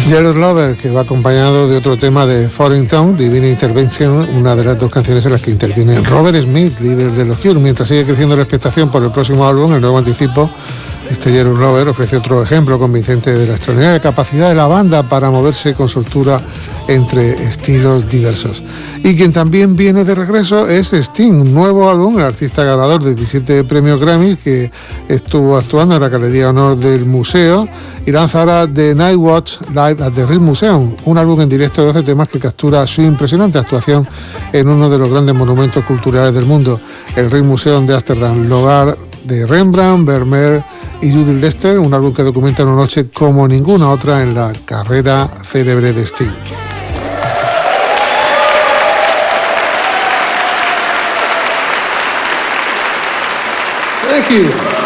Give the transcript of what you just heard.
Dangerous Lover, que va acompañado de otro tema de Foreign Tongue, Divine Intervention, una de las dos canciones en las que interviene Robert Smith, líder de los Cure. Mientras sigue creciendo la expectación por el próximo álbum, el nuevo anticipo, Dangerous Lover ofrece otro ejemplo convincente de la extraordinaria capacidad de la banda para moverse con soltura entre estilos diversos. Y quien también viene de regreso es Sting, un nuevo álbum, el artista ganador de 17 premios Grammy, que estuvo actuando en la Galería Honor del Museo, y lanza ahora The Night Watch Live at the Ritz Museum, un álbum en directo de 12 temas que captura su impresionante actuación en uno de los grandes monumentos culturales del mundo, el Ritz Museum de Ámsterdam, lugar de Rembrandt, Vermeer y Judith Lester, un álbum que documenta una noche como ninguna otra en la carrera célebre de Sting. Thank you.